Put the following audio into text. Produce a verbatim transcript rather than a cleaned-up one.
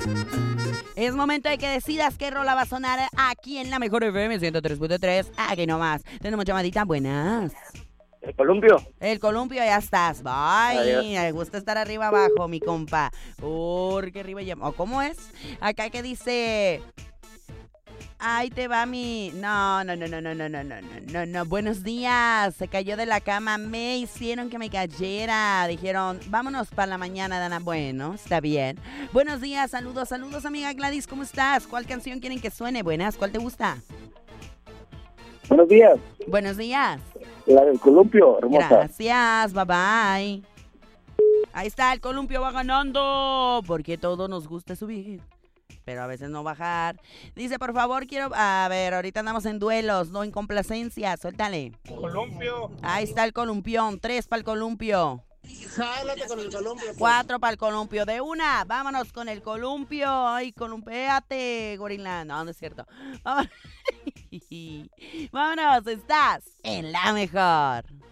Es momento de que decidas qué rola va a sonar aquí en la mejor F M ciento tres punto tres. Aquí nomás. Tenemos llamadita, buenas. El columpio. El columpio, ya estás. Bye. Me gusta estar arriba abajo, mi compa. Porque arriba ya... ¿O cómo es? Acá que dice... Ahí te va mi... No, no, no, no, no, no, no, no, no, no. Buenos días. Se cayó de la cama. Me hicieron que me cayera. Dijeron, vámonos para la mañana, Dana. Bueno, está bien. Buenos días, saludos, saludos, amiga Gladys. ¿Cómo estás? ¿Cuál canción quieren que suene? Buenas, ¿cuál te gusta? Buenos días. Buenos días. La del columpio, hermosa. Gracias, bye bye. Ahí está, el columpio va ganando. Porque todo nos gusta subir, pero a veces no bajar. Dice, por favor, quiero... A ver, ahorita andamos en duelos, no en complacencia. Suéltale. Columpio. Ahí está el columpión. Tres para el columpio. Jálate con el columpio. Pues. Cuatro para el columpio. De una, vámonos con el columpio. Ay, columpiate, gorila. No, no es cierto. Vámonos. Vámonos, estás en la mejor.